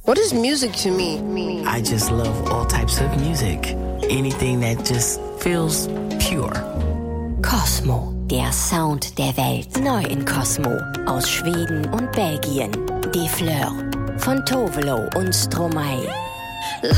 What is music to me? I just love all types of music. Anything that just feels pure. Cosmo, der Sound der Welt. Neu in Cosmo aus Schweden und Belgien. Die Fleur von Tovelo und Stromae.